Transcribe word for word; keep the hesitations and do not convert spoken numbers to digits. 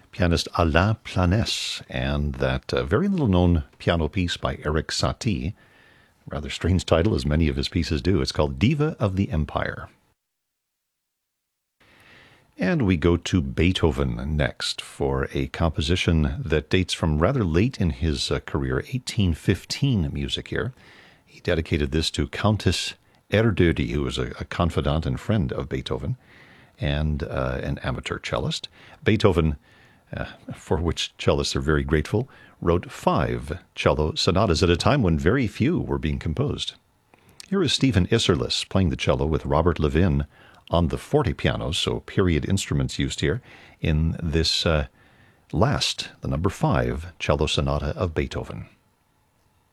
pianist Alain Planès, and that uh, very little-known piano piece by Erik Satie. Rather strange title, as many of his pieces do. It's called Diva of the Empire. And we go to Beethoven next for a composition that dates from rather late in his uh, career, eighteen fifteen music here. He dedicated this to Countess Erdödy, who was a, a confidant and friend of Beethoven, and uh, an amateur cellist. Beethoven, uh, for which cellists are very grateful, wrote five cello sonatas at a time when very few were being composed. Here is Stephen Isserlis playing the cello with Robert Levin on the forte piano, so period instruments used here, in this uh, last, the number five, cello sonata of Beethoven.